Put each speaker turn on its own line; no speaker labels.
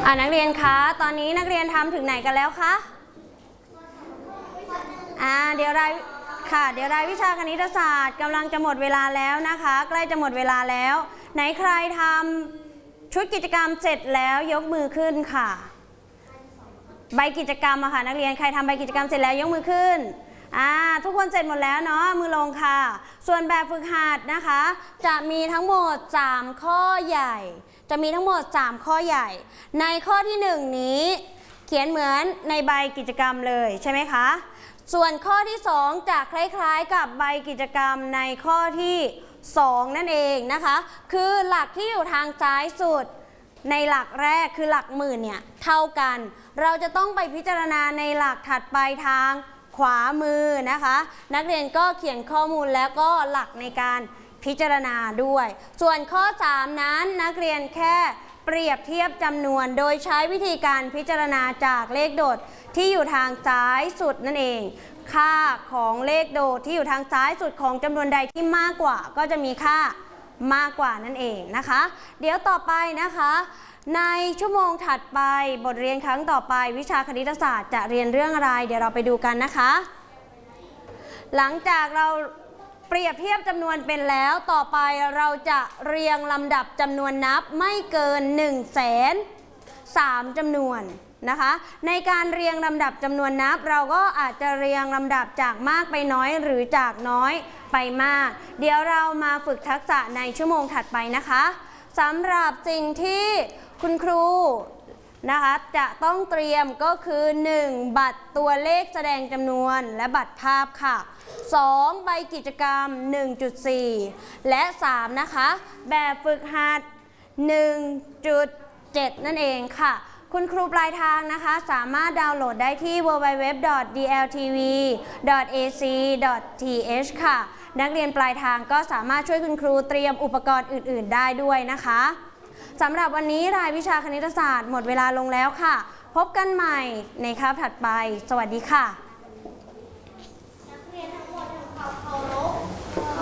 นักเรียนคะตอนนี้นักเรียนทำถึงไหนกันแล้วคะเดี๋ยวรายวิชาคณิตศาสตร์กำลังจะหมดเวลาแล้วนะคะใกล้จะหมดเวลาแล้วไหนใครทำชุดกิจกรรมเสร็จแล้วยกมือขึ้นค่ะใบกิจกรรมค่ะนักเรียนใครทำใบกิจกรรมเสร็จแล้วยกมือขึ้นทุกคนเสร็จหมดแล้วเนาะมือลงค่ะส่วนแบบฝึกหัดนะคะจะมีทั้งหมด3ข้อใหญ่ในข้อที่1นี้เขียนเหมือนในใบกิจกรรมเลยใช่ไหมคะส่วนข้อที่2จะคล้ายๆกับใบกิจกรรมในข้อที่2นั่นเองนะคะคือหลักที่อยู่ทางซ้ายสุดในหลักแรกคือหลักหมื่นเนี่ยเท่ากันเราจะต้องไปพิจารณาในหลักถัดไปทางขวามือนะคะนักเรียนก็เขียนข้อมูลแล้วก็หลักในการพิจารณาด้วยส่วนข้อ3นั้นนักเรียนแค่เปรียบเทียบจำนวนโดยใช้วิธีการพิจารณาจากเลขโดดที่อยู่ทางซ้ายสุดนั่นเองค่าของเลขโดดที่อยู่ทางซ้ายสุดของจำนวนใดที่มากกว่าก็จะมีค่ามากกว่านั่นเองนะคะเดี๋ยวต่อไปนะคะในชั่วโมงถัดไปบทเรียนครั้งต่อไปวิชาคณิตศาสตร์จะเรียนเรื่องอะไรเดี๋ยวเราไปดูกันนะคะหลังจากเราเปรียบเทียบจำนวนเป็นแล้วต่อไปเราจะเรียงลำดับจำนวนนับไม่เกิน100,003จำนวนนะคะในการเรียงลำดับจำนวนนับเราก็อาจจะเรียงลำดับจากมากไปน้อยหรือจากน้อยไปมากเดี๋ยวเรามาฝึกทักษะในชั่วโมงถัดไปนะคะสำหรับสิ่งที่คุณครูนะคะจะต้องเตรียมก็คือ1บัตรตัวเลขแสดงจำนวนและบัตรภาพค่ะ2ใบกิจกรรม 1.4 และ3นะคะแบบฝึกหัด 1.7 นั่นเองค่ะคุณครูปลายทางนะคะสามารถดาวน์โหลดได้ที่ www.dltv.ac.th ค่ะนักเรียนปลายทางก็สามารถช่วยคุณครูเตรียมอุปกรณ์อื่นๆได้ด้วยนะคะสำหรับวันนี้รายวิชาคณิตศาสตร์หมดเวลาลงแล้วค่ะพบกันใหม่ในคาบถัดไปสวัสดีค่ะ